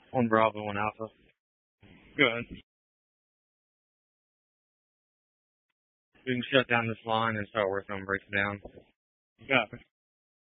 One Bravo, one Alpha. Go ahead. We can shut down this line and start working on breaking down. Copy.